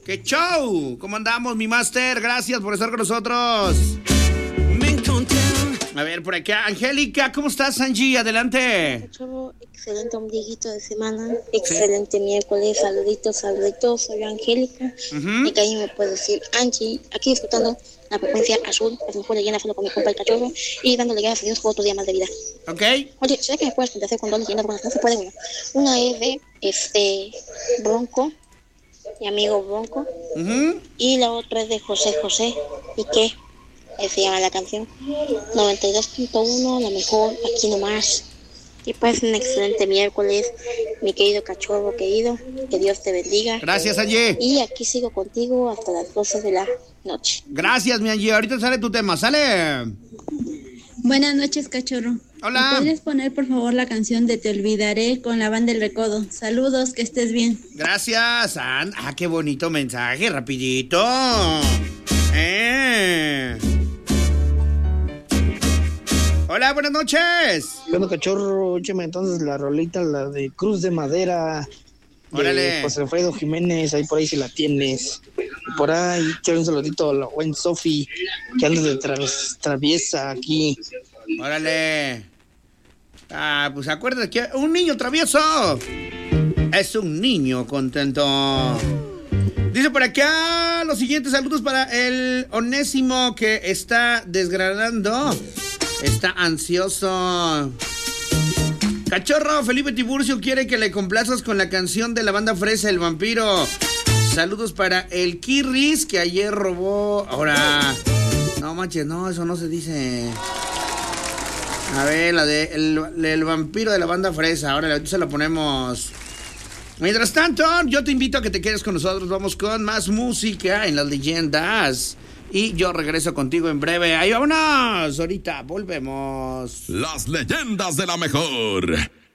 ¡Qué show! ¿Cómo andamos, mi máster? Gracias por estar con nosotros. A ver, por acá, Angélica, ¿cómo estás, Angie? Adelante. Cachorro, excelente ombliguito de semana, excelente miércoles, saluditos, soy Angélica. Y que ahí me puedo decir Angie, aquí disfrutando la frecuencia azul, las mejores leyendas solo con mi compa el Cachorro, y dándole gracias a Dios por otro día más de vida. Ok. Oye, ¿será que me puedes complacer con dos leyendas buenas? No se puede, bueno. Una es de Bronco, mi amigo Bronco, y la otra es de José José, y que se llama la canción 92.1, la mejor, aquí nomás. Y pues un excelente miércoles, mi querido Cachorro querido, que Dios te bendiga. Gracias, Angie. Y aquí sigo contigo hasta las 12 de la noche. Gracias, mi Angie. Ahorita sale tu tema, ¿sale? Buenas noches, Cachorro. Hola. ¿Me podrías poner, por favor, la canción de Te Olvidaré con la Banda del Recodo? Saludos, que estés bien. Gracias, qué bonito mensaje, rapidito. Hola, buenas noches. ¿Qué onda, Cachorro? Échame entonces la rolita, la de Cruz de Madera. Órale. José Alfredo Jiménez, ahí por ahí si la tienes. Y por ahí, quiero un saludito a la buen Sofi, que anda de traviesa aquí. Órale. Pues acuérdate que un niño travieso es un niño contento. Dice por acá los siguientes saludos para el Onésimo, que está desgranando. Está ansioso. Cachorro, Felipe Tiburcio quiere que le complazcas con la canción de la banda Fresa, El Vampiro. Saludos para el Kirris, que ayer robó. Ahora, no manches, no, eso no se dice. A ver, la de el Vampiro de la banda Fresa. Ahora se la ponemos. Mientras tanto, yo te invito a que te quedes con nosotros. Vamos con más música en las leyendas. Y yo regreso contigo en breve. ¡Ahí vámonos! Ahorita volvemos. Las leyendas de la mejor.